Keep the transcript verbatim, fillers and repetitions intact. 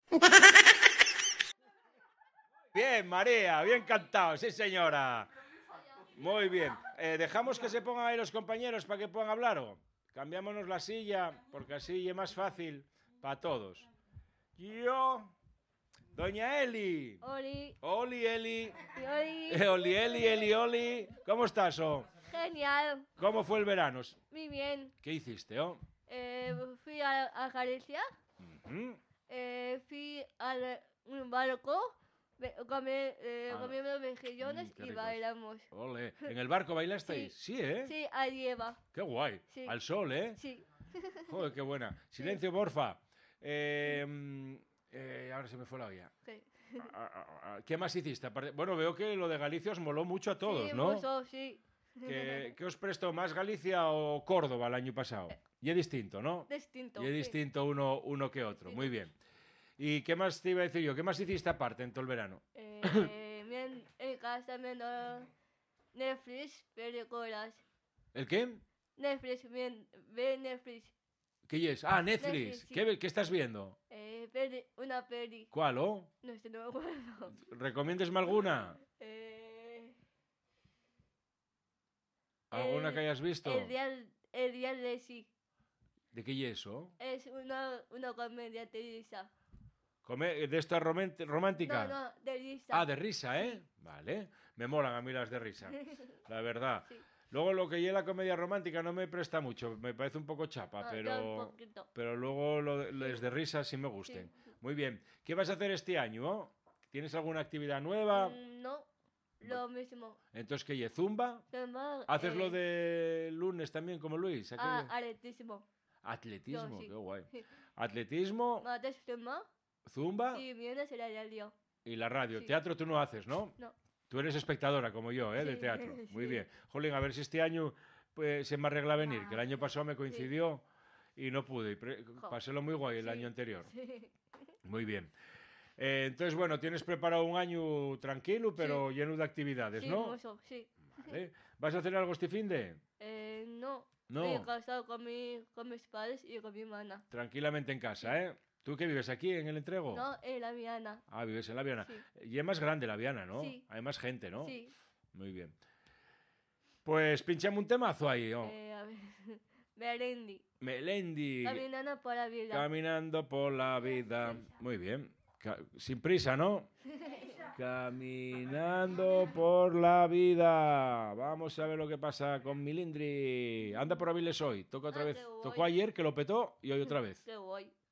Bien, María, bien cantado, sí señora. Muy bien. Eh, ¿Dejamos que se pongan ahí los compañeros para que puedan hablar o? Cambiámonos la silla, porque así es más fácil para todos. Yo, doña Eli. Oli. Oli, Eli. Oli. Eh, Oli, Eli, Eli, Oli. ¿Cómo estás, oh? Genial. ¿Cómo fue el verano? Muy bien. ¿Qué hiciste, oh? Eh, fui a, a Galicia. Uh-huh. Eh, fui a un barco. Comí, eh, Ah. comimos mejillones Mm, y ricos. bailamos. Ole. ¿En el barco bailasteis? Sí, Sí. ¿eh? Sí, ahí lleva. Qué guay. Sí. Al sol, ¿eh? Sí. Joder, qué buena. Silencio, porfa. Eh, mm, eh, ahora se me fue la olla. Sí. Ah, ah, ah, ¿Qué más hiciste? Aparte- Bueno, veo que lo de Galicia os moló mucho a todos, Sí, ¿no? mucho, sí. ¿Qué, qué os prestó más, Galicia o Córdoba el año pasado? Y es distinto, ¿no? Distinto. Y es sí. distinto uno, uno que otro. Muy bien. ¿Y qué más te iba a decir yo? ¿Qué más hiciste aparte en todo el verano? Eh, bien, en casa viendo Netflix, películas. ¿El qué? Netflix, bien, ve Netflix. ¿Qué es? Ah, Netflix. Netflix, sí. ¿Qué, ve- qué estás viendo? Eh, peli, una peli. ¿Cuál, oh? No sé, no me acuerdo. ¿Recomiéndesme alguna? Eh, ¿Alguna el- que hayas visto? El día, el día de sí. ¿De qué es eso? Es una, una comedia de risa. Come- ¿De esta romant- romántica? No, no, de risa. Ah, de risa, ¿eh? Vale. Me molan a mí las de risa, la verdad. Sí. Luego lo que lleva la comedia romántica no me presta mucho, me parece un poco chapa, Ah, yo un pero, poquito. pero luego lo- los de risa sí me gusten. Sí. Muy bien. ¿Qué vas a hacer este año? oh? ¿Tienes alguna actividad nueva? Mm, no, lo mismo. Entonces, ¿qué es? ¿Zumba? Normal, ¿Haces lo eh, de lunes también como Luis? Ah, aquello? atletismo. Atletismo, yo sí. qué guay. Atletismo, Martes zumba zumba y viernes el radio. y la radio. Sí. Teatro tú no haces, ¿no? No. Tú eres espectadora como yo, ¿eh? De Sí, teatro. Muy sí. bien. Jolín, a ver si este año pues, se me arregla venir, que el año pasado me coincidió y no pude. y pre- Jo. Pasélo muy guay el Sí, año anterior. Sí. Muy bien. Eh, entonces, bueno, tienes preparado un año tranquilo, pero lleno de actividades, Sí, ¿no? mucho, sí. Vale. ¿Vas a hacer algo este fin de? Eh, no. No. Estoy casado con, mi, con mis padres y con mi hermana. Tranquilamente en casa, ¿eh? ¿Tú qué vives aquí en el entrego? No, en la Viana. Ah, vives en la Viana. Sí. Y es más grande la Viana, ¿no? Sí. Hay más gente, ¿no? Sí. Muy bien. Pues pinchame un temazo ahí. oh. Eh, a ver. Melendi. Melendi. Caminando por la vida. Caminando por la vida. Muy bien. Ca- Sin prisa, ¿no? Caminando por la vida. Vamos a ver lo que pasa con Milindri. Anda por Aviles hoy. Toca otra Ah, vez. qué guay. Tocó ayer que lo petó y hoy otra vez. Qué guay.